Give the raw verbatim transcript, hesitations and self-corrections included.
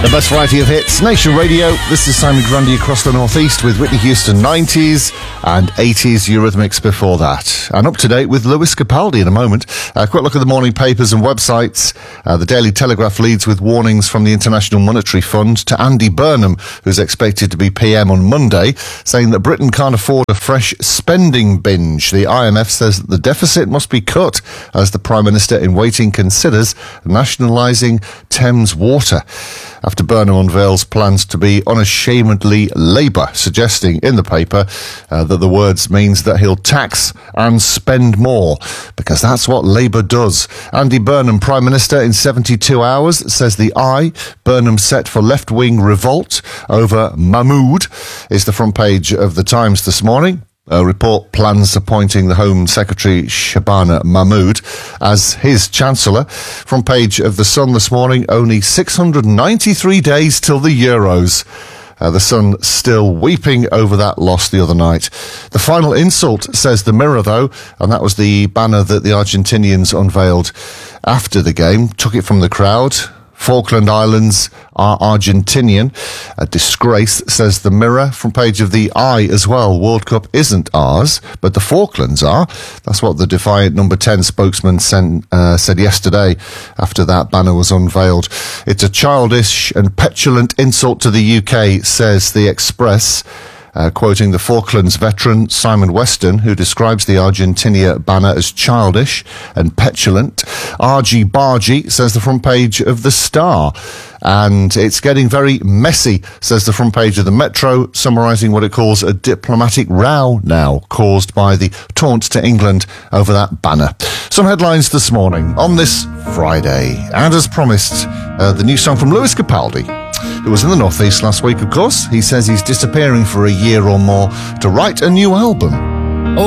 The best variety of hits, Nation Radio. This is Simon Grundy across the Northeast with Whitney Houston nineties and eighties Eurythmics before that. And up to date with Lewis Capaldi in a moment. A quick look at the morning papers and websites. Uh, the Daily Telegraph leads with warnings from the International Monetary Fund to Andy Burnham, who's expected to be P M on Monday, saying that Britain can't afford a fresh spending binge. The I M F says that the deficit must be cut as the Prime Minister in waiting considers nationalising Thames Water. After Burnham unveils plans to be unashamedly Labour, suggesting in the paper uh, that the words means that he'll tax and spend more, because that's what Labour does. Andy Burnham, Prime Minister in seventy-two hours, says the I. Burnham set for left-wing revolt over Mahmood is the front page of the Times this morning. A report plans appointing the Home Secretary Shabana Mahmood as his Chancellor. Front page of The Sun this morning, only six hundred ninety-three days till the Euros. Uh, the Sun still weeping over that loss the other night. The final insult, says the Mirror, though, and that was the banner that the Argentinians unveiled after the game, took it from the crowd. Falkland Islands are Argentinian. A disgrace, says the Mirror. Front page of the Eye as well. World Cup isn't ours, but the Falklands are. That's what the defiant number ten spokesman sent, uh, said yesterday after that banner was unveiled. It's a childish and petulant insult to the U K, says the Express. Uh, quoting the Falklands veteran Simon Weston, who describes the Argentina banner as childish and petulant. Argy bargy, says the front page of the Star. And it's getting very messy, says the front page of the Metro, summarising what it calls a diplomatic row now caused by the taunt to England over that banner. Some headlines this morning on this Friday. And as promised, uh, the new song from Lewis Capaldi, who was in the Northeast last week, of course. He says he's disappearing for a year or more to write a new album.